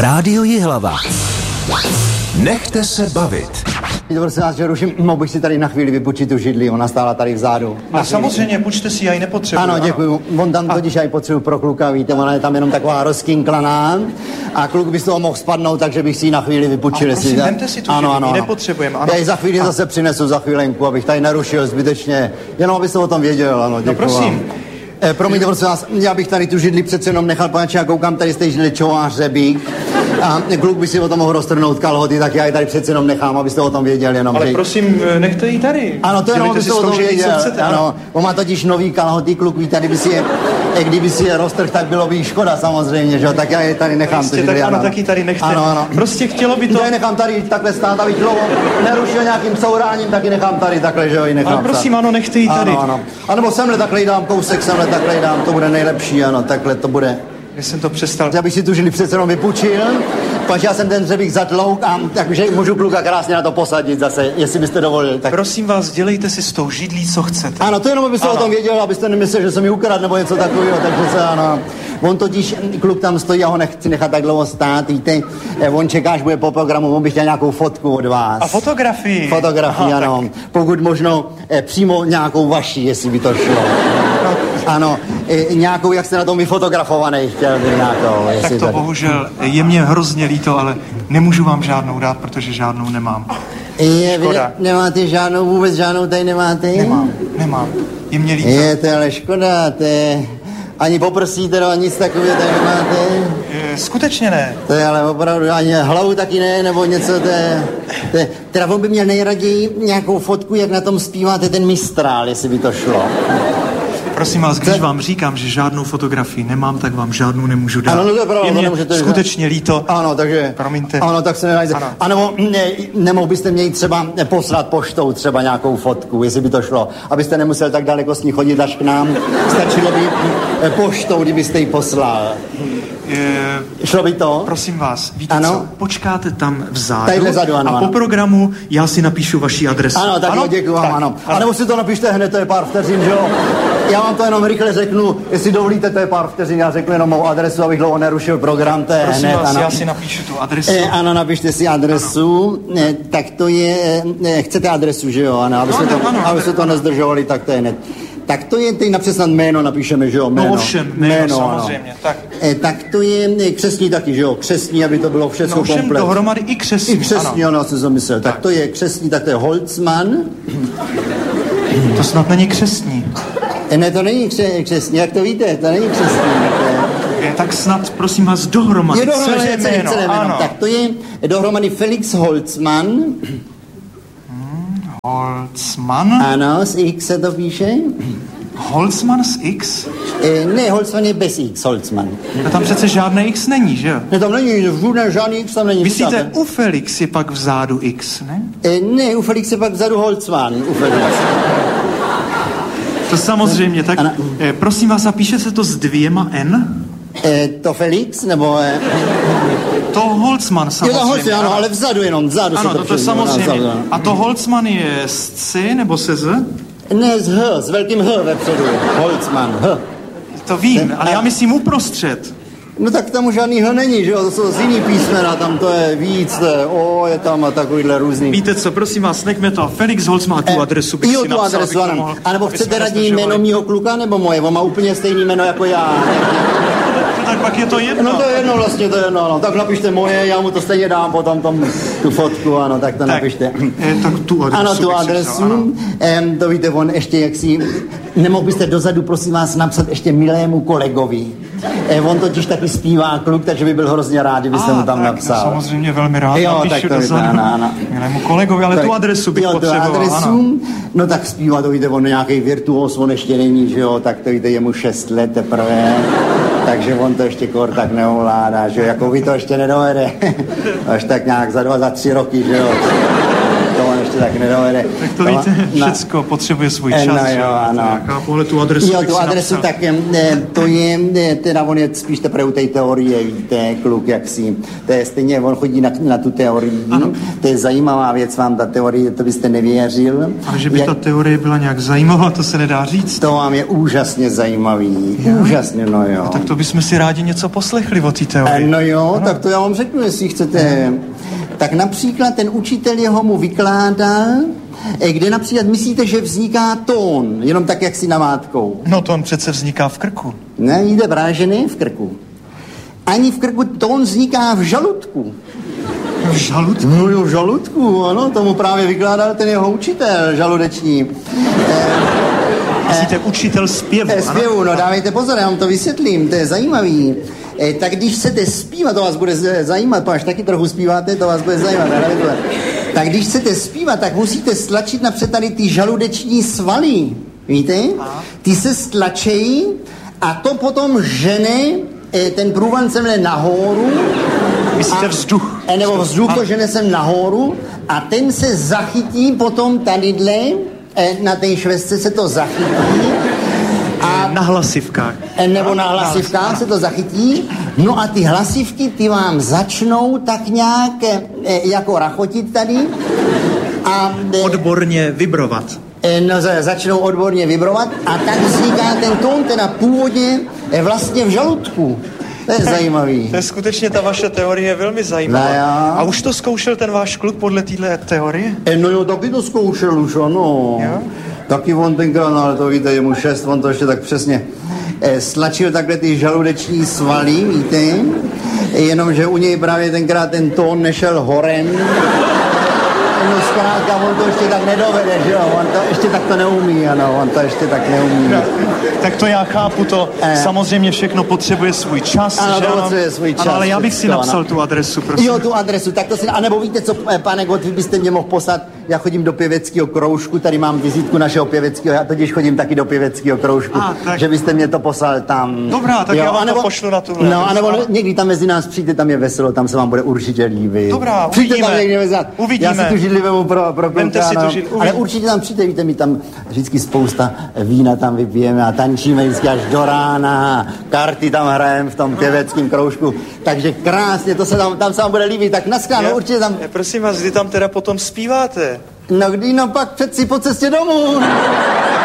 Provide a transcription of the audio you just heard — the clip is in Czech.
Rádio Jihlava. Nechte se bavit. Prosím vás, že ruším, mohl bych si tady na chvíli vypůjčit tu židli, ona stála tady vzadu. A samozřejmě, půjčte si, já ji nepotřebuji. Ano, děkuju. On tam totiž já ji potřebuji pro kluka, víte, ona je tam jenom taková rozkinklaná a kluk by z toho mohl spadnout, takže bych si ji na chvíli vypůjčil. A prosím, vemte si tu židli, ji nepotřebujeme. Já ji za chvíli zase přinesu, za chvílenku, abych tady nerušil zbytečně, jenom abyste o tom věděl, ano, děkuju. No prosím. Promiňte, prosím vás, já bych tady tu židli přece jenom nechal, paneče, já koukám, tady jste židli čovář řebík. A kluk by si o tom mohl roztrhnout kalhoty, tak já ji tady přece jenom nechám, abyste o tom věděl jenom. Ale prosím, nechte ji tady. Ano, to jenom, abyste o tom věděl. Ano, on má totiž nový kalhoty, kluk ví, tady by si je, kdyby si je roztrh, tak bylo by škoda samozřejmě, že jo, tak já je tady nechám. Jistě, tak ano, taky tady nechte. Ano. Prostě chtělo by to. Já je nechám tady takhle stát, abych dlouho nerušil nějakým couráním, taky nechám tady takhle, že jo, ji nechám. Ale prosím, ano, nechte ji tady. Ano. A nebo semhle takhle dám kousek, semhle takhle dám, to bude nejlepší, ano, takhle to bude. Já jsem to přestal. Já bych si tu židli přece jenom vypůjčil, pač já jsem ten dřebík zatlouk a takže můžu kluka krásně na to posadit zase, jestli byste dovolil. Tak... Prosím vás, dělejte si s tou židlí, co chcete. Ano, to jenom abyste o tom věděl, abyste nemysleli, že jsem ji ukradl nebo něco takového, takže se ano. On totiž, kluk tam stojí a ho nechci nechat tak dlouho stát, víte, on čeká, až bude po programu, on by chtěl nějakou fotku od vás. A fotografii? Fotografii, ano. Tak. Pokud možno přímo nějakou vaši, jestli by to šlo. Ano, nějakou, jak jste na tom vyfotografovaný, chtěl by nějakou. Tak to tady... bohužel, je mě hrozně líto, ale nemůžu vám žádnou dát, protože žádnou nemám. Škoda. Nemáte žádnou, vůbec žádnou tady nemáte? Nemám. Je mě líto. Je to ale škoda, to je... Ani poprosíte, no, nic takového tady nemáte? Skutečně ne. To je ale opravdu, ani hlavu taky ne, nebo něco, to je... Teda on by měl nejraději nějakou fotku, jak na tom zpíváte ten Mistrál, jestli by to šlo. Prosím vás, když vám říkám, že žádnou fotografii nemám, tak vám žádnou nemůžu dát. Ano, no to je pravda, je mě nemůžete skutečně líto. Ano, takže... Promiňte. Ano, tak se nenajde. A nebo nemohl byste mě třeba poslat poštou třeba nějakou fotku, jestli by to šlo. Abyste nemusel tak daleko s ní chodit až k nám. Stačilo by poštou, kdybyste ji poslal. Šlo by to? Prosím vás, víte co? Počkáte tam vzadu. Tadyhle vzadu, ano. A po programu já si napíšu vaši adresu. Ano, tak jo, děkuji vám, ano. A nebo si to napište hned, to je pár vteřin, že jo? Já vám to jenom rychle řeknu, jestli dovolíte, to je pár vteřin, já řeknu jenom mou adresu, abych dlouho nerušil program, to je prosím hned. Vás, ano. Já si napíšu tu adresu. Ano, napište si adresu, tak to je, chcete adresu, že jo, ano, aby se to nezdržovali, tak to je hned. Tak to je, teď napřed snad jméno napíšeme, že jo, jméno. No ovšem, jméno samozřejmě, tak. Tak to je křestní taky, že jo, křestní, aby to bylo všechno komplet. No ovšem dohromady i křestní. I křestní, ano, co jsem myslel. Tak to je křestní, tak to je Holzmann. To snad není křestní. Ne, to není křestní, jak to víte, to není křestní. Tak snad, prosím vás, dohromady. Je dohromady celé jméno. Ano. Tak to je dohromady Felix Holzmann. Holzmann? Ano, z X se to píše. Holzmann z X? Ne, Holzmann je bez X, Holzmann. No tam přece žádné X není, že jo? Ne, tam není, žádný X tam není. Myslíte, u Felix je pak vzadu X, ne? Ne, u Felix je pak vzadu Holzmann, u Felix. To samozřejmě, tak prosím vás, a píše se to s 2 N? To Felix, nebo... To Holzmann samozřejmě. Jo, to Holzmann, ano, ale vzadu jenom, vzadu ano, se to to samozřejmě. A to Holzmann je s C nebo se Z? Ne, s H, s velkým H vepředu. Holzmann, H. To vím, ale já myslím uprostřed. No tak tam žádný H není, že jo, to jsou z jiný písmena, tam to je víc, to je O, je tam a takovýhle různý. Víte co, prosím vás, nechme to. Felix Holzmann, tu adresu bych si napsal, adresu, ano. A nebo chcete radní jméno mýho kluka, nebo moje? On má úplně stejný jméno jako já. Tak pak je to jedno. No to je jedno vlastně, to je jedno, no. Tak napište moje, já mu to stejně dám potom tu fotku, ano, tak to napište. Tak tu adresu. Ano, tu adresu. To víte, on ještě jaksi... Nemohl byste dozadu, prosím vás, napsat ještě milému kolegovi. On totiž taky zpívá kluk, takže by byl hrozně rád, kdybyste mu tam napsal. No, samozřejmě velmi rád. Jo, tak to víte, ano. Milému kolegovi, ale tak, tu adresu bych potřeboval. Tu adresu, ano. No tak zpívá, to víte, on nějaký virtuos, on ještě není, že jo, tak to víte, je mu 6 let teprve. Takže on to ještě kor tak neovládá, že jo, jako vy to ještě nedovede. Až tak nějak za 2, za 3 roky, že jo. To on ještě ještě tak nedovede. Tak to víte, všecko potřebuje svůj čas. No jo, ano. Chápu, tu adresu. Jo, tu adresu tak, to je, teda on je spíš teprve u té teorie, víte, kluk, jak si, to je stejně, on chodí na tu teorii, ano. To je zajímavá věc vám, ta teorie, to byste nevěřil. Ale že by ta teorie byla nějak zajímavá, to se nedá říct. To vám je úžasně zajímavý, úžasně, no jo. A tak to bychom si rádi něco poslechli o té teorii. No jo, ano. Tak to já vám řeknu, jestli chcete. Tak například ten učitel jeho mu vykládal, kde například myslíte, že vzniká tón, jenom tak, jak si namátkou. No tón přece vzniká v krku. Ne, jde právě, že ne v krku. Ani v krku, tón vzniká v žaludku. V žaludku? No jo, v žaludku, ano, tomu právě vykládal ten jeho učitel žaludeční. Myslíte učitel zpěvu, zpěvu, no dávejte pozor, já vám to vysvětlím, to je zajímavý. Tak když chcete zpívat, to vás bude zajímat, až taky trochu zpíváte, to vás bude zajímat. Tak když chcete zpívat, tak musíte stlačit napřed tady ty žaludeční svaly, víte? Ty se stlačejí a to potom žene ten průvan semhle nahoru. Myslíte vzduch? Nebo vzduch to žene sem nahoru a ten se zachytí potom tadyhle, na té švestce se to zachytí. A na hlasivkách. Nebo na hlasivkách se to zachytí. No a ty hlasivky, ty vám začnou tak nějak jako rachotit tady. A odborně vibrovat. No, začnou odborně vibrovat a tak vzniká ten tón, teda původně vlastně v žaludku. To je zajímavý. To je skutečně, ta vaše teorie je velmi zajímavá. No, a už to zkoušel ten váš kluk podle téhle teorie? No jo, taky to zkoušel už, ano. Jo? Taky on tenkrát, no, ale to víte, je mu 6, on to ještě tak přesně stlačil takhle ty žaludeční svaly, víte, jenomže u něj právě tenkrát ten tón nešel horem. No zkrátka, on to ještě tak nedovede, že jo, on to ještě tak to neumí, ano, on to ještě tak neumí. No, tak to já chápu, to samozřejmě všechno potřebuje svůj čas, ano, že to potřebuje svůj čas. Ano, ale já bych si napsal tu adresu, prosím. Jo, tu adresu, tak to si, anebo víte co, pane Gott, vy byste mě mohl poslat, já chodím do pěveckého kroužku, tady mám vizitku našeho pěveckého, já totiž chodím taky do pěveckého kroužku, že byste mě to poslal tam. Dobrá, tak jo, já vám to pošlu na tuhle. No, anebo někdy tam mezi nás přijďte, tam je veselo, tam se vám bude určitě líbit. Dobrá, uvidíme. Já si tu židli vemu pro kluka, no. Ale určitě tam přijďte, víte, my tam vždycky spousta vína tam vypijeme a tančíme vždycky až do rána, karty tam hrajeme v tom pěveckém kroužku, takže krásně, to se tam se vám bude líbit, tak naschledanou, určitě tam. Prosím vás, kdy tam teda potom zpíváte? No kdy, no pak přeci po cestě domů.